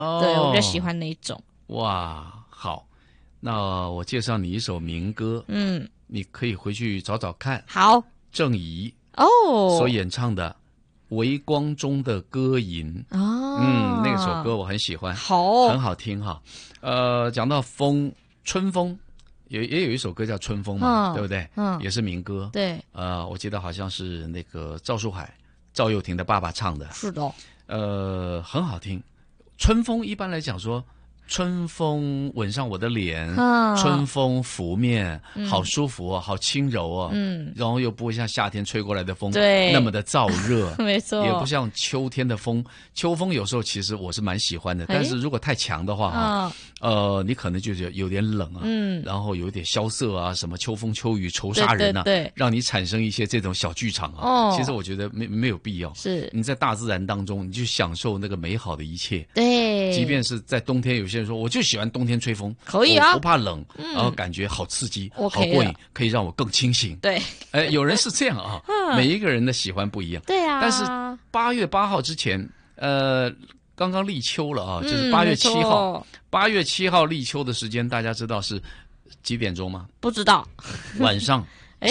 对，我比较喜欢那一种。 哇，好，那我介绍你一首民歌，你可以回去找找看。 好， 郑怡哦， 所演唱的《微光中的歌吟》那首歌我很喜欢，很好听哈。讲到风，春风。也有一首歌叫《春风》嘛，对不对？也是民歌。 对， 我记得好像是那个赵树海、赵又廷的爸爸唱的。 是的。 很好听。春风一般来讲说，春风吻上我的脸，春风拂面，好舒服哦，好轻柔哦，然后又不会像夏天吹过来的风那么的燥热， 没错， 也不像秋天的风。秋风有时候其实我是蛮喜欢的，但是如果太强的话你可能就觉得有点冷啊，然后有点萧瑟啊，什么秋风秋雨愁杀人啊， 对， 让你产生一些这种小剧场啊。其实我觉得没有必要。 是你在大自然当中，你去享受那个美好的一切。 对， 即便是在冬天，有些人说我就喜欢冬天吹风， 可以啊， 我不怕冷，然后感觉好刺激，好过瘾，可以让我更清醒。 对， 有人是这样啊，每一个人的喜欢不一样。 对啊， 但是8月8号之前，刚刚立秋了啊，就是8月7号。8月7号立秋的时间，大家知道是几点钟吗？ 不知道。 晚上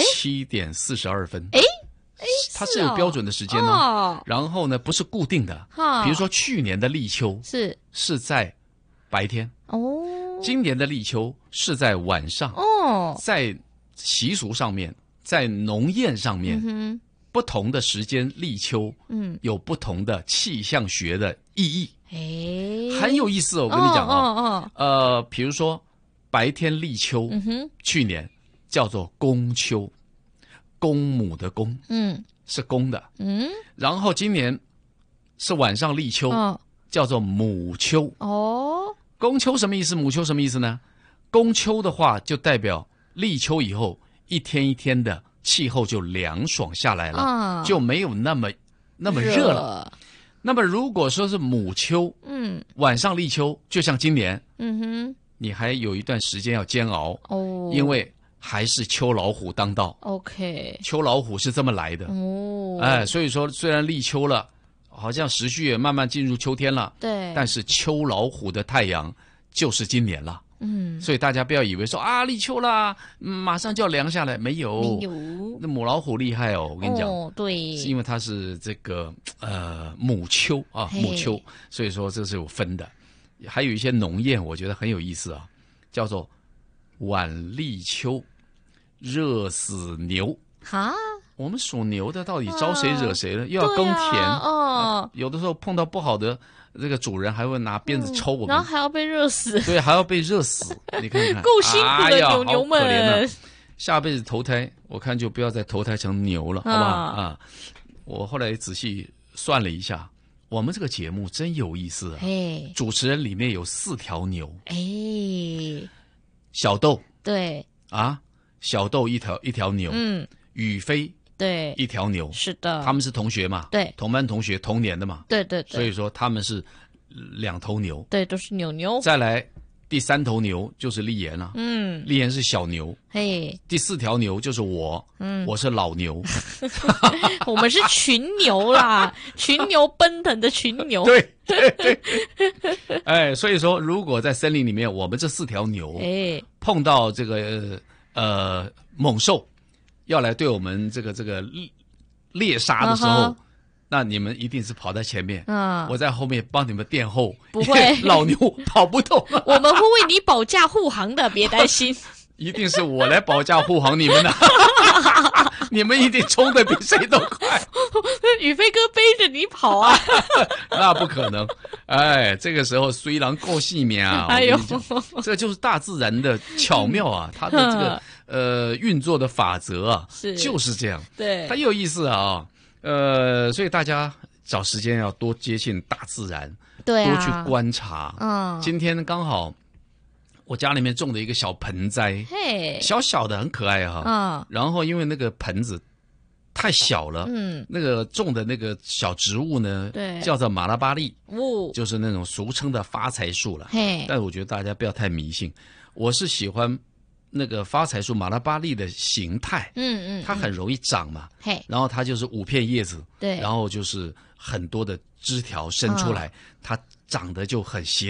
7点42分。它是有标准的时间哦。然后呢，不是固定的。比如说去年的立秋是在白天哦，今年的立秋是在晚上哦。在习俗上面，在农谚上面，不同的时间立秋，有不同的气象学的意义。很有意思哦，我跟你讲啊，比如说白天立秋，去年叫做公秋。公母的公，是公的，然后今年是晚上立秋，叫做母秋。公秋什么意思？母秋什么意思呢？公秋的话，就代表立秋以后一天一天的气候就凉爽下来了，就没有那么热了。那么如果说是母秋，晚上立秋，就像今年，你还有一段时间要煎熬，因为还是秋老虎当道。 OK， 秋老虎是这么来的所以说虽然立秋了，好像时序也慢慢进入秋天了，对，但是秋老虎的太阳就是今年了。所以大家不要以为说啊立秋啦，马上就要凉下来，没有，那母老虎厉害哦，我跟你讲， 对， 是因为它是这个母秋啊，母秋，所以说这是有分的。还有一些农谚，我觉得很有意思啊，叫做晚立秋，热死牛。哈，我们属牛的到底招谁惹谁了？又要耕田，有的时候碰到不好的这个主人，还会拿鞭子抽我们， 然后还要被热死。 对，还要被热死。你看看， 够辛苦的牛牛们。 好可怜啊！下辈子投胎，我看就不要再投胎成牛了，好不好啊？我后来仔细算了一下，我们这个节目真有意思啊！主持人里面有4条牛。小豆对啊，小豆一条牛，宇飞对一条牛，是的，他们是同学嘛，对，同班同学，同年的嘛，对，所以说他们是2头牛，对，都是牛牛。再来第3头牛就是丽妍了，丽妍是小牛，第4条牛就是我，我是老牛， 我们是群牛啦，群牛奔腾的群牛， 对。所以说如果在森林里面，我们这4条牛碰到这个猛兽要来对我们这个猎杀的时候，那你们一定是跑在前面，我在后面帮你们殿后， 不会， 老牛跑不动， 我们会为你保驾护航的，别担心。 一定是我来保驾护航你们的，你们一定冲得比谁都快。 宇飞哥背着你跑啊， 那不可能。这个时候虽然够细面啊，这就是大自然的巧妙啊，它的这个运作的法则啊，就是这样，对，很有意思啊。所以大家找时间要多接近大自然，对，多去观察。今天刚好我家里面种的一个小盆栽，小小的很可爱哈。然后因为那个盆子太小了，那个种的那个小植物呢，叫做马拉巴栗，就是那种俗称的发财树了。但我觉得大家不要太迷信，我是喜欢那个发财树马拉巴栗的形态，它很容易长嘛，然后它就是5片叶子，然后就是很多的枝条伸出来，它长得就很斜